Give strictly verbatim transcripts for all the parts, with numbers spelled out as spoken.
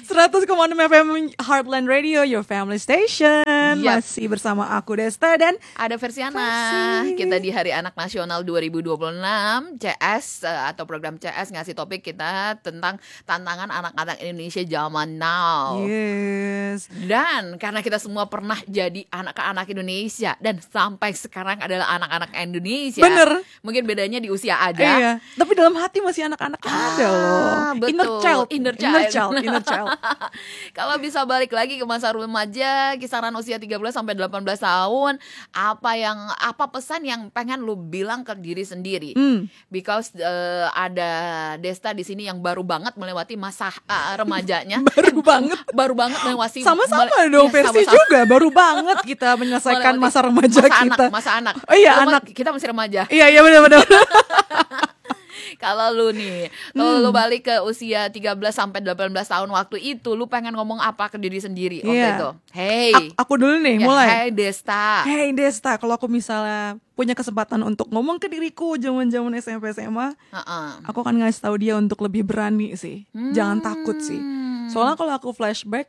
seratus koma enam F M Heartland Radio, your family station. Yep. Masih bersama aku Desta dan ada Versiana. Kita di Hari Anak Nasional dua ribu dua puluh enam, C S atau program C S ngasih topik kita tentang tantangan anak-anak Indonesia zaman now. Yes. Dan karena kita semua pernah jadi anak-anak Indonesia dan sampai sekarang adalah anak-anak Indonesia. Bener. Mungkin bedanya di usia aja. Iya. Tapi dalam hati masih anak-anak ah, ada loh. Betul. Inner child, inner child, inner child, inner child. Kalau bisa balik lagi ke masa remaja, kisaran usia tiga belas sampai delapan belas tahun, apa yang apa pesan yang pengen lu bilang ke diri sendiri? Hmm. Because uh, ada Desta di sini yang baru banget melewati masa uh, remajanya. baru banget, baru banget melewati. Sama-sama mele- dong, ya, versi sama-sama. juga baru banget kita menyelesaikan masa remaja masa kita. Anak, masa anak. Oh iya, Lu, anak. Kita masih remaja. Iya, iya benar-benar. Kalau lu nih, kalau hmm. lu balik ke usia tiga belas sampai delapan belas tahun waktu itu, lu pengen ngomong apa ke diri sendiri waktu yeah. itu? Hey, A- aku dulu nih, ya, mulai. Hey Desta. Hey Desta, kalau aku misalnya punya kesempatan untuk ngomong ke diriku zaman-zaman S M P S M A, uh-uh. aku akan ngasih tahu dia untuk lebih berani sih. Hmm. Jangan takut sih. Soalnya kalau aku flashback,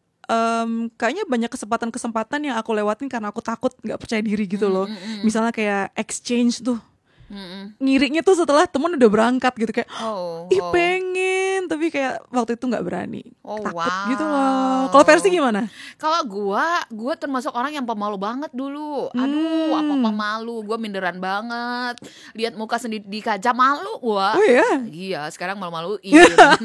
Um, kayaknya banyak kesempatan-kesempatan yang aku lewatin karena aku takut, nggak percaya diri gitu loh. Mm-mm. Misalnya kayak exchange tuh, Mm-mm. ngirinya tuh setelah temen udah berangkat gitu kayak, oh, ih oh. pengen, tapi kayak waktu itu nggak berani, oh, takut wow. gitu loh. Kalau versi gimana? Kalau gua, gua termasuk orang yang pemalu banget dulu. Aduh, Hmm. apa pemalu, gua minderan banget. Lihat muka sendiri di kaca malu gua. Oh iya. Iya, sekarang malu-maluin.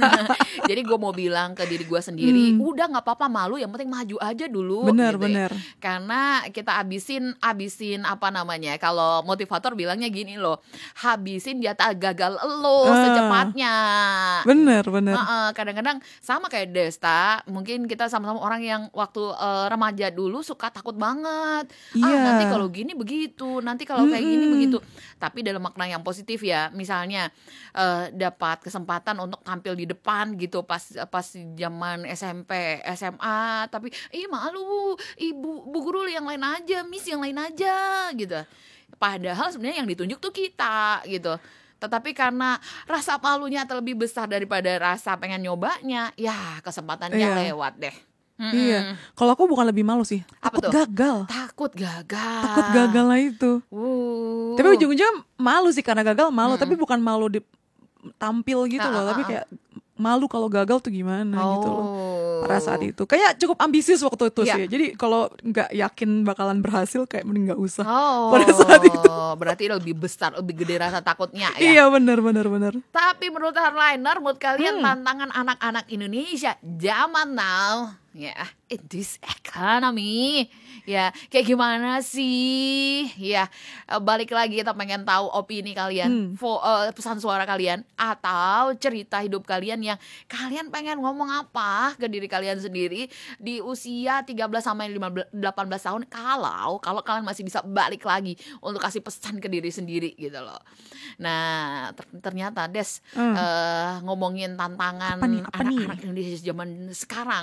Jadi gua mau bilang ke diri gua sendiri, Hmm. udah nggak apa-apa malu, yang penting maju aja dulu. Bener gitu bener. Ya. Karena kita abisin, abisin apa namanya? Kalau motivator bilangnya gini loh, habisin jatah gagal lo Ah. secepatnya. Bener bener. Uh-uh, kadang-kadang sama kayak Desta, mungkin kita sama-sama orang yang waktu uh, remaja dulu suka takut banget. Iya. Ah, nanti kalau gini begitu, nanti kalau kayak gini Mm-mm. begitu. Tapi dalam makna yang positif ya, misalnya uh, dapat kesempatan untuk tampil di depan gitu pas pas zaman S M P, S M A, tapi ih malu, ibu bu guru yang lain aja, miss yang lain aja gitu. Padahal sebenarnya yang ditunjuk tuh kita gitu. Tetapi karena rasa malunya terlebih besar daripada rasa pengen nyobanya, ya kesempatannya Iya. lewat deh. Mm-mm. Iya. Kalau aku bukan lebih malu sih, Apa takut tuh? gagal. Takut gagal. Takut gagal lah itu. Uh. Tapi ujung-ujungnya malu sih karena gagal malu, Mm-mm. tapi bukan malu di tampil gitu Ah, loh, ah, tapi ah. kayak malu kalau gagal tuh gimana oh. gitu loh. Pada saat itu kayak cukup ambisius waktu itu Iya. sih. Jadi kalau nggak yakin bakalan berhasil kayak mending nggak usah. Oh, Pada saat itu. berarti lebih besar, lebih gede rasa takutnya ya. Iya benar benar benar. Tapi menurut hardliner, menurut kalian Hmm. tantangan anak-anak Indonesia zaman now, ya, in this economy, ya, kayak gimana sih? Ya, eh, balik lagi kita pengen tahu opini kalian, Hmm. fo- eh, pesan suara kalian, atau cerita hidup kalian yang kalian pengen ngomong apa ke diri kalian sendiri di usia tiga belas sampai delapan belas tahun. Kalau kalau kalian masih bisa balik lagi untuk kasih pesan ke diri sendiri gitu loh. Nah, ter- ternyata Des, Hmm. eh, ngomongin tantangan Apa nih, apa nih? anak-anak Indonesia zaman sekarang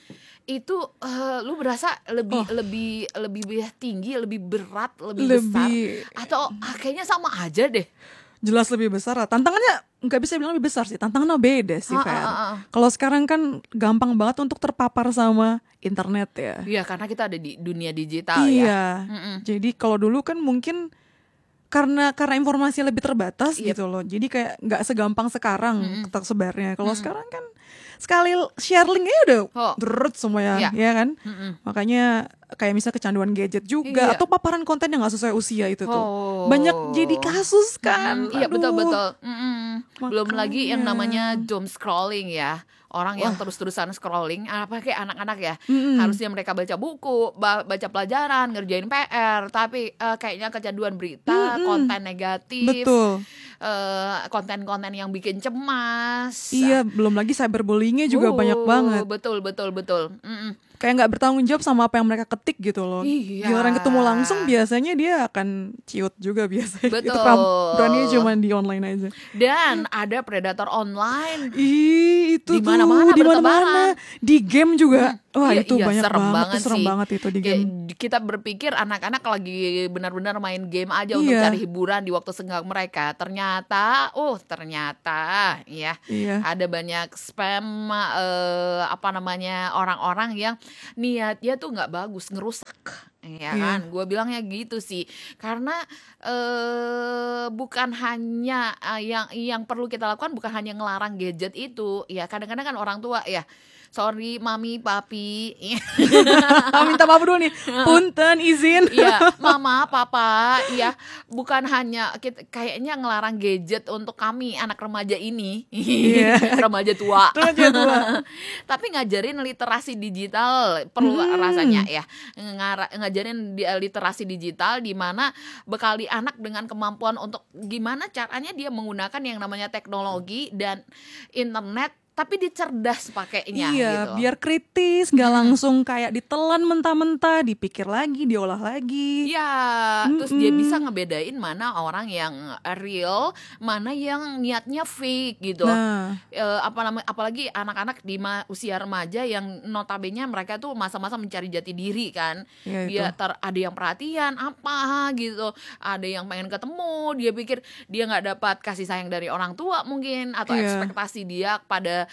itu, eh, lu berasa lebih Oh. lebih lebih tinggi, lebih berat, lebih, besar, Lebih atau ah, kayaknya sama aja deh. jelas lebih besar lah. Tantangannya nggak bisa bilang lebih besar sih. Tantangannya beda sih, Ah, Fer. ah, ah, ah. Kalau sekarang kan gampang banget untuk terpapar sama internet ya. Iya, karena kita ada di dunia digital ya. Iya. Mm-mm. Jadi kalau dulu kan mungkin karena karena informasi lebih terbatas Yep. gitu loh. Jadi kayak nggak segampang sekarang Mm-mm. tersebarnya. Kalau Mm-mm. sekarang kan sekali share linknya udah Oh. derut semua ya, Iya. ya kan? Mm-mm. Makanya kayak misalnya kecanduan gadget juga Iya. atau paparan konten yang nggak sesuai usia itu tuh. Oh. Banyak jadi kasus kan. Mm, iya, Aduh. betul-betul. Mm-mm. Belum lagi yang Makanya. namanya doom scrolling ya. Orang yang Wah. terus-terusan scrolling, apa kayak anak-anak ya. Mm-mm. Harusnya mereka baca buku, ba- baca pelajaran, ngerjain P R, tapi eh, kayaknya kecanduan berita, Mm-mm. konten negatif, Betul. eh, konten-konten yang bikin cemas. Iya, belum lagi cyberbullyingnya juga Uh, banyak banget. Betul, betul, betul. Mm-mm. Kayak nggak bertanggung jawab sama apa yang mereka ketik gitu loh. Iya. Giliran ketemu langsung biasanya dia akan ciut juga biasanya. Itu Betul. pram- beraninya cuma di online aja. Dan ada predator online. Ih, itu Di mana-mana tuh di bertebaran. mana-mana. Di game juga. Wah Iya, itu iya, banyak serem banget, banget tuh serem sih. banget itu di Kayak game. di- kita berpikir anak-anak lagi benar-benar main game aja untuk Iya. cari hiburan di waktu senggang mereka. Ternyata, oh ternyata ya Iya. ada banyak spam eh, apa namanya orang-orang yang niatnya tuh nggak bagus, ngerusak. Ya Iya. kan, gue bilangnya gitu sih, karena eh bukan hanya eh, yang yang perlu kita lakukan bukan hanya ngelarang gadget itu, ya kadang-kadang kan orang tua ya, sorry mami papi, Ah, minta maaf dulu nih. Punten izin. iya mama papa, iya bukan hanya kita, kayaknya ngelarang gadget untuk kami anak remaja ini, Iya. remaja tua, Remaja tua. tapi ngajarin literasi digital perlu Hmm. rasanya ya. Ngara- ngajarin di- literasi digital di mana bekali anak dengan kemampuan untuk gimana caranya dia menggunakan yang namanya teknologi dan internet, tapi dicerdas pakainya Iya, gitu. biar kritis, nggak langsung kayak ditelan mentah-mentah, dipikir lagi, diolah lagi. Iya, terus dia Mm-mm. bisa ngebedain mana orang yang real, mana yang niatnya fake gitu. Nah, Eh, apa namanya, apalagi anak-anak di ma- usia remaja yang notabene mereka tuh masa-masa mencari jati diri kan. ya Dia itu. ter, ada yang perhatian apa gitu, ada yang pengen ketemu, dia pikir dia nggak dapat kasih sayang dari orang tua mungkin, atau Iya. ekspektasi dia pada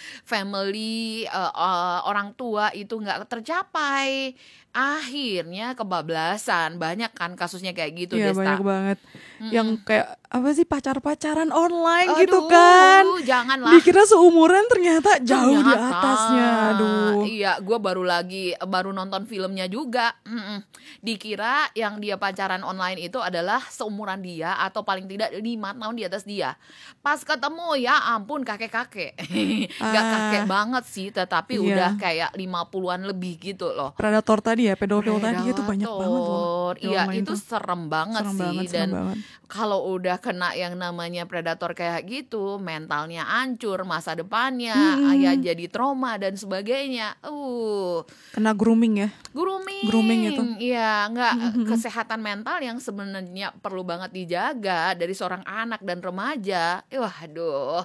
family eh, eh, orang tua itu nggak tercapai, akhirnya kebablasan. Banyak kan kasusnya kayak gitu, Iya, Desta. banyak banget. Mm-mm. Yang kayak apa sih, pacar-pacaran online Aduh, gitu kan. janganlah. Dikira seumuran ternyata jauh di Ternyata, atasnya. Aduh. Iya, gue baru lagi baru nonton filmnya juga. Mm-mm. Dikira yang dia pacaran online itu adalah seumuran dia atau paling tidak lima tahun di atas dia. Pas ketemu ya ampun kakek-kakek. Gak Ah. kakek banget sih, tetapi Iya. udah kayak lima puluhan lebih gitu loh. Predator tadi ya, pedofil tadi itu banyak banget loh. Predator. di Iya, online itu tuh. serem banget Serem sih. banget, serem Dan banget. kalau udah kena yang namanya predator kayak gitu, mentalnya hancur, masa depannya Mm-mm. ya jadi trauma dan sebagainya. Uh, Kena grooming ya. grooming. Grooming itu. Iya, nggak Mm-mm. kesehatan mental yang sebenarnya perlu banget dijaga dari seorang anak dan remaja. Wah, aduh.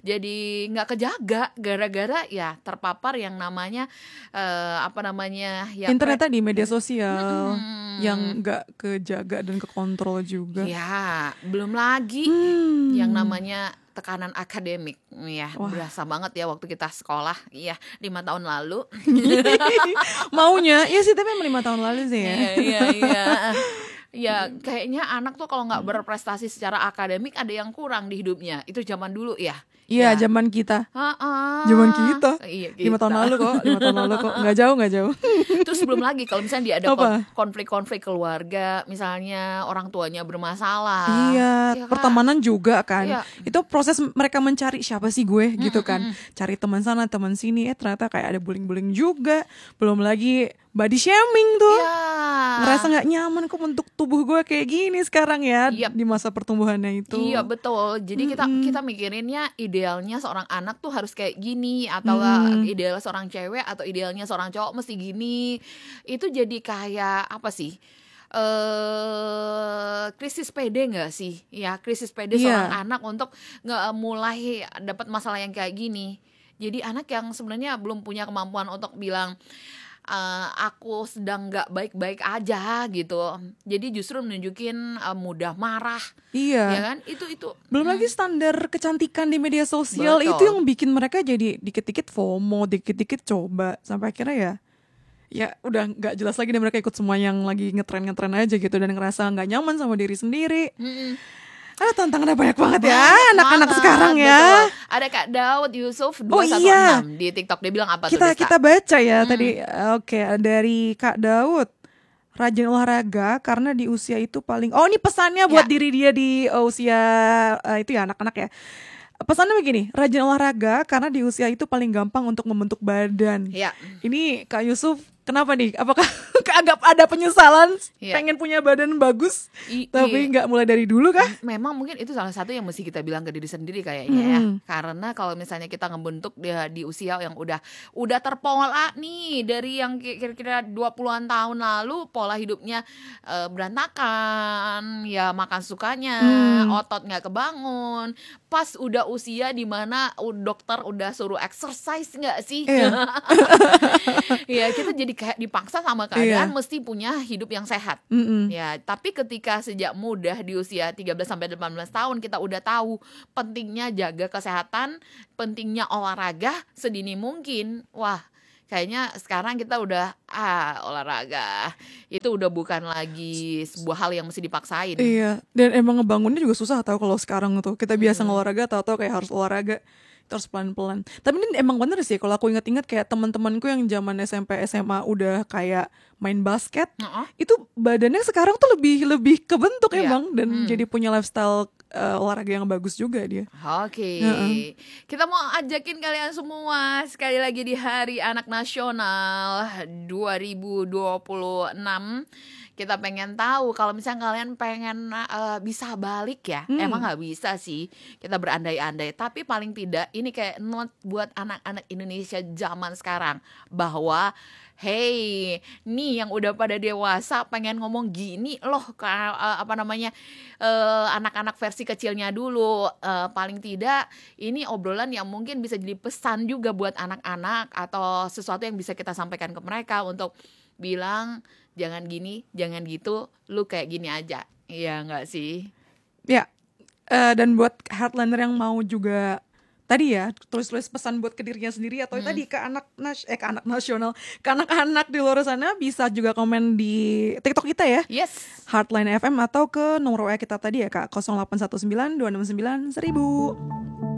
Jadi nggak kejaga gara-gara ya terpapar yang namanya eh, apa namanya ya Internet pre- tadi, media sosial. Mm-mm. Yang nggak kejaga dan kekontrol juga. Ya, belum lagi Hmm. yang namanya tekanan akademik, ya Wah. berasa banget ya waktu kita sekolah, iya lima tahun lalu. Maunya, iya sih, tapi emang lima tahun lalu sih ya. Iya iya iya. Ya kayaknya anak tuh kalau nggak berprestasi secara akademik ada yang kurang di hidupnya. Itu zaman dulu ya. Iya, Ya. zaman kita. Ha-ha. Zaman kita. Iya, Lima kita. tahun lalu kok, lima tahun lalu kok. Nggak jauh, nggak jauh. Terus belum lagi kalau misalnya dia ada Apa? kon- konflik-konflik keluarga, misalnya orang tuanya bermasalah. Iya, Ya kan? pertemanan juga kan. Iya. Itu proses mereka mencari siapa sih gue gitu kan. Mm-mm. Cari teman sana, teman sini, eh ternyata kayak ada bullying-bullying juga. Belum lagi body shaming tuh. Iya. Ngerasa nggak nyaman kok bentuk tubuh gue kayak gini sekarang ya, Yap. di masa pertumbuhannya itu. Iya betul. Jadi kita Mm-mm. kita mikirinnya idealnya seorang anak tuh harus kayak gini, atau Mm. idealnya seorang cewek atau idealnya seorang cowok mesti gini. Itu jadi kayak apa sih? Eh krisis pede nggak sih? Ya krisis pede Iya. seorang anak untuk nggak mulai dapat masalah yang kayak gini. Jadi anak yang sebenarnya belum punya kemampuan untuk bilang eh, aku sedang nggak baik-baik aja gitu. Jadi justru menunjukin eh, mudah marah, Iya. ya kan? Itu itu. Belum lagi standar kecantikan di media sosial Betul. itu yang bikin mereka jadi dikit-dikit FOMO, dikit-dikit coba sampai akhirnya ya ya udah nggak jelas lagi deh, mereka ikut semua yang lagi ngetren-ngetren aja gitu dan ngerasa nggak nyaman sama diri sendiri. Mm-mm. Ah, tantangannya banyak banget ya Banyak anak-anak banget, sekarang ya. betul. Ada Kak Daud Yusuf Oh, dua satu enam iya. di TikTok, dia bilang apa Kita tuh Desta? kita baca ya Hmm. tadi. Oke, dari Kak Daud. Rajin olahraga karena di usia itu paling. Oh, ini pesannya buat Ya. diri dia di uh, usia uh, itu ya, anak-anak ya. Pesannya begini, rajin olahraga karena di usia itu paling gampang untuk membentuk badan. Ya. Ini Kak Yusuf Kenapa nih? Apakah agak ada penyesalan Iya. pengen punya badan bagus I- tapi iya. nggak mulai dari dulu kah? Memang mungkin itu salah satu yang mesti kita bilang ke diri sendiri kayaknya ya. Mm-mm. Karena kalau misalnya kita ngebentuk dia di usia yang udah udah terpola nih dari yang ki- kira-kira dua puluhan tahun lalu, pola hidupnya eh, berantakan, ya makan sukanya, Hmm. otot nggak kebangun. Pas udah usia dimana u- dokter udah suruh exercise nggak sih? Iya. Ya kita jadi kayak dipaksa sama keadaan mesti punya hidup yang sehat. Mm-mm. Ya, tapi ketika sejak muda di usia tiga belas sampai delapan belas tahun kita udah tahu pentingnya jaga kesehatan, pentingnya olahraga sedini mungkin. Wah, kayaknya sekarang kita udah ah olahraga itu udah bukan lagi sebuah hal yang mesti dipaksain. Iya, dan emang ngebangunnya juga susah tau kalau sekarang tuh. Kita biasa olahraga tahu-tahu kayak harus olahraga terus pelan-pelan. Tapi ini emang bener sih kalau aku ingat-ingat kayak teman-temanku yang zaman S M P S M A udah kayak main basket, Heeh. itu badannya sekarang tuh lebih lebih kebentuk Iya. emang dan Hmm. jadi punya lifestyle uh, olahraga yang bagus juga dia. Oke, Heeh. kita mau ajakin kalian semua sekali lagi di Hari Anak Nasional dua ribu dua puluh enam. Kita pengen tahu kalau misalnya kalian pengen eh, bisa balik ya, Hmm. emang nggak bisa sih. Kita berandai-andai, tapi paling tidak ini kayak note buat anak-anak Indonesia zaman sekarang bahwa hey, nih yang udah pada dewasa pengen ngomong gini loh, ka- eh, apa namanya eh, anak-anak versi kecilnya dulu. Eh, paling tidak ini obrolan yang mungkin bisa jadi pesan juga buat anak-anak atau sesuatu yang bisa kita sampaikan ke mereka untuk bilang jangan gini, jangan gitu, lu kayak gini aja. Iya nggak sih? Ya, eh, dan buat Heartlander yang mau juga tadi ya tulis-tulis pesan buat ke dirinya sendiri atau tadi ke anak nas eh ke anak nasional, ke anak-anak di luar sana bisa juga komen di TikTok kita ya. Yes. Heartline F M atau ke nomor W A kita tadi ya Kak nol delapan satu sembilan dua enam sembilan seribu.